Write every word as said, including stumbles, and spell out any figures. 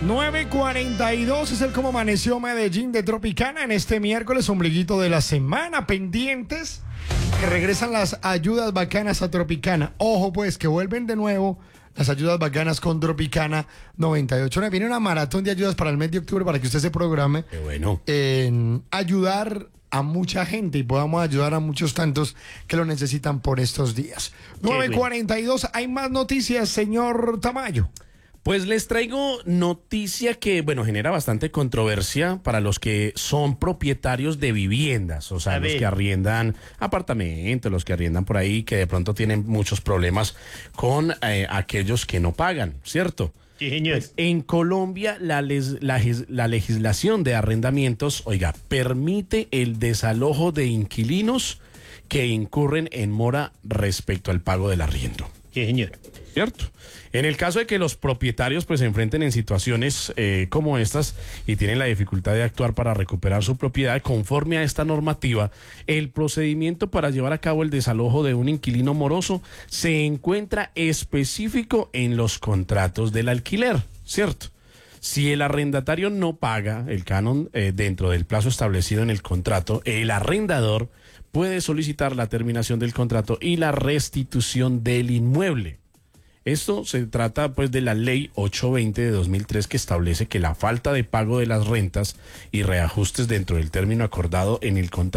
nueve cuarenta y dos es el cómo amaneció Medellín de Tropicana en este miércoles, ombliguito de la semana. Pendientes que regresan las ayudas bacanas a Tropicana. Ojo pues, que vuelven de nuevo las ayudas bacanas con Tropicana noventa y ocho. Viene una maratón de ayudas para el mes de octubre para que usted se programe. Qué bueno. En ayudar a mucha gente y podamos ayudar a muchos tantos que lo necesitan por estos días. nueve cuarenta y dos, hay más noticias, señor Tamayo. Pues les traigo noticia que, bueno, genera bastante controversia para los que son propietarios de viviendas, o sea, A los ver. que arriendan apartamentos, los que arriendan por ahí, que de pronto tienen muchos problemas con eh, aquellos que no pagan, ¿cierto? Sí, señor. Pues, en Colombia, la, les- la, gis- la legislación de arrendamientos, oiga, permite el desalojo de inquilinos que incurren en mora respecto al pago del arriendo. Sí, señor. ¿Cierto? En el caso de que los propietarios pues se enfrenten en situaciones eh, como estas y tienen la dificultad de actuar para recuperar su propiedad, conforme a esta normativa, el procedimiento para llevar a cabo el desalojo de un inquilino moroso se encuentra específico en los contratos del alquiler, ¿cierto? Si el arrendatario no paga el canon eh, dentro del plazo establecido en el contrato, el arrendador puede solicitar la terminación del contrato y la restitución del inmueble. Esto se trata pues de la ley ochocientos veinte de dos mil tres, que establece que la falta de pago de las rentas y reajustes dentro del término acordado en el contrato